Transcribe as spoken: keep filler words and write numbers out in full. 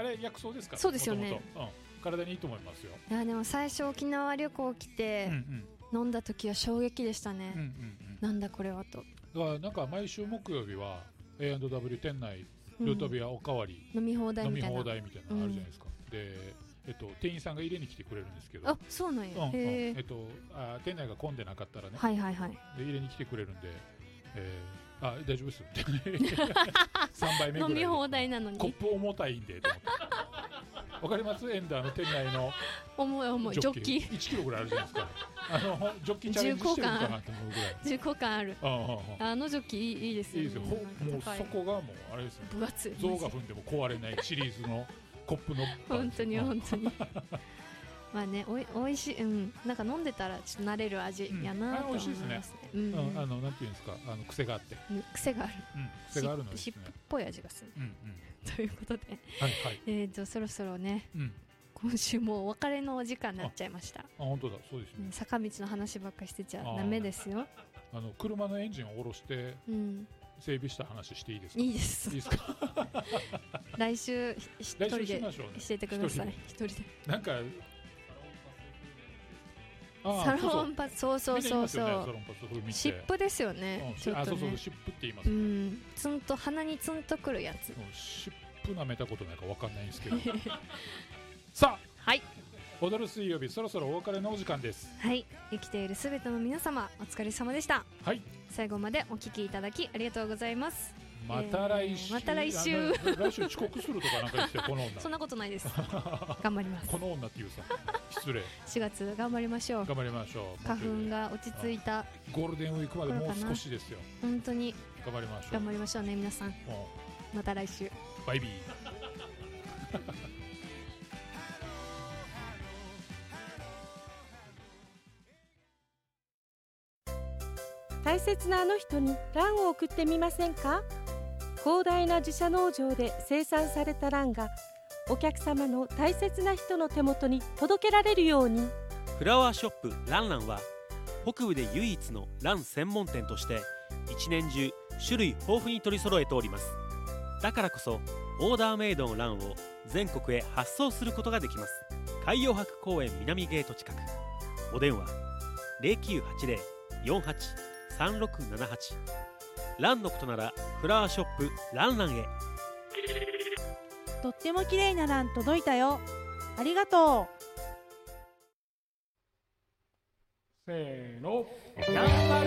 れ薬草ですから。 そうですよね。 もともと、うん、体にいいと思いますよ。 いやでも最初沖縄旅行来て、うんうん、飲んだ時は衝撃でしたね、うんうんうん、なんだこれはと。 だからなんか毎週木曜日は エーアンドダブリュー 店内ルートビアおかわり、 うん、飲み放題みたいな飲み放題みたいなのあるじゃないですか、うん、で、えっと、店員さんが入れに来てくれるんですけど。 あ、そうなんや、うんうん、 えっと、あ店内が混んでなかったらね、 はいはいはい、 で入れに来てくれるんで、えー、あ大丈夫ですさんばいめぐらい飲み放題なのにコップ重たいんでと思ってわかります？エンダーの店内の重い重いジョッキいちキロぐらいあるじゃないですかあのジョッキチャレンジしてるのかなと思うぐらい重厚感ある。ああ、あのジョッキい い, いいですよね。いいですよ。 もうそこがもうあれですね、 分厚い、 象が踏んでも壊れないシリーズのコップの本当に本当にまあね、おい、おいしい、うん、なんか飲んでたらちょっと慣れる味やなと思いますね。 美味しいですね。うんうん、あのなんていうんですか、あの癖があって、 うん、癖がある、 うん、癖があるのですね。 しっぽっぽい味がする、うんうん、ということで、 はいはい、 えーとそろそろね、うん、今週もお別れのお時間になっちゃいました。あ、 本当だ、そうですね。 坂道の話ばっかりしてちゃダメですよ。 あの車のエンジンを下ろして、うん、整備した話していいですか？ いいです。いいですか？来週一人でしててください。一人で。なんかサロンパス、そうそうそうそう。湿布ですよね。 ちょっとね。湿布って言いますね。 ツンと鼻にツンとくるやつ。 湿布舐めたことないかわかんないんですけど。さあ。 はい。 踊る水曜日、そろそろお別れのお時間です。 はい、生きているすべての皆様、お疲れ様でした。 はい、 最後までお聞きいただきありがとうございます。 また来週、 えー、また来週来週遅刻するとかなんか言ってこの女そんなことないです頑張ります。 この女っていうさ、失礼。 しがつ頑張りましょう。 頑張りましょう。 花粉が落ち着いたゴールデンウィークまでもう少しですよ。 本当に頑張りましょう。 頑張りましょうね皆さん。また来週、 バイビー大切なあの人にランを送ってみませんか？広大な自社農場で生産されたランがお客様の大切な人の手元に届けられるように。 フラワーショップランランは北部で唯一のラン専門店として一年中種類豊富に取り揃えております。だからこそオーダーメイドのランを全国へ発送することができます。海洋博公園南ゲート近く。お電話 ゼロきゅうはちゼロ よんはち さんろくななはち。 ランのことならフラワーショップランランへ。 とっても綺麗なラン届いたよ。ありがとう。 せーの、頑張れ